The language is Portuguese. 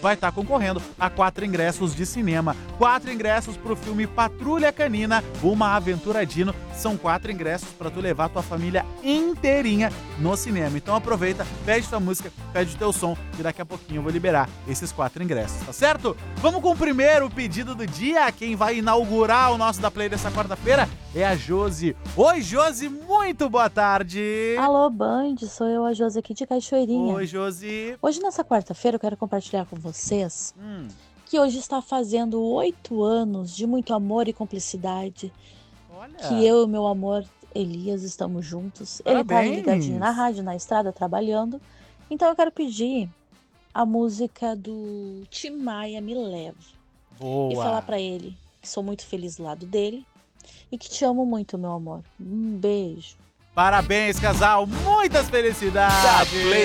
vai estar concorrendo a 4 ingressos de cinema. 4 ingressos pro filme Patrulha Canina, Uma Aventura Dino. São 4 ingressos para tu levar tua família inteirinha no cinema. Então aproveita, pede tua música, pede o teu som, e daqui a pouquinho eu vou liberar esses 4 ingressos, tá certo? Vamos com o primeiro pedido do dia. Quem vai inaugurar o nosso da Play dessa quarta-feira é a Josi. Oi, Josi, muito boa tarde. Alô, Band, sou eu, a Josi aqui de Cachoeirinha. Oi, Josi. Hoje, nessa quarta-feira, eu quero compartilhar com vocês que hoje está fazendo 8 anos de muito amor e cumplicidade. Olha. Que eu e meu amor Elias estamos juntos. Ele tá Parabéns. ligadinho na rádio, na estrada, trabalhando. Então eu quero pedir a música do Tim Maia, Me Leva. Boa. E falar pra ele que sou muito feliz do lado dele e que te amo muito, meu amor. Um beijo. Parabéns, casal. Muitas felicidades.